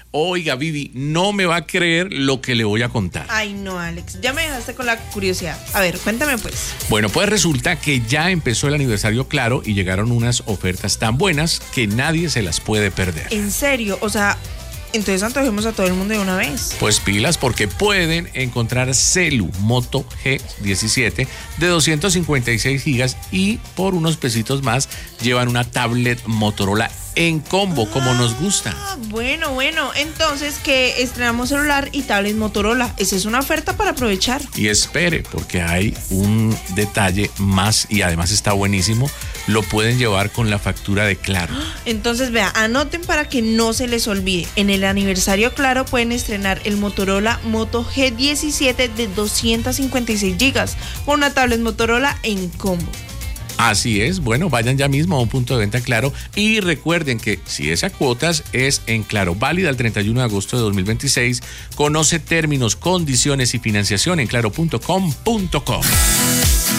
Oiga, Vivi, no me va a creer lo que le voy a contar. Ay, no, Alex, ya me dejaste con la curiosidad. A ver, cuéntame pues. Bueno, pues resulta que ya empezó el aniversario Claro y llegaron unas ofertas tan buenas que nadie se las puede perder. ¿En serio? O sea, entonces antojemos a todo el mundo de una vez. Pues pilas, porque pueden encontrar Celu Moto G17 de 256 gigas y por unos pesitos más llevan una tablet Motorola en combo, como nos gusta. Bueno, entonces que estrenamos celular y tablet Motorola. Esa es una oferta para aprovechar. Y espere, porque hay un detalle más y además está buenísimo. Lo pueden llevar con la factura de Claro. Entonces, vea, anoten para que no se les olvide. En el aniversario Claro pueden estrenar el Motorola Moto G17 de 256 gigas con una tablet Motorola en combo. Así es, bueno, vayan ya mismo a un punto de venta Claro y recuerden que si es a cuotas es en Claro, válida el 31 de agosto de 2026. Conoce términos, condiciones y financiación en claro.com.co.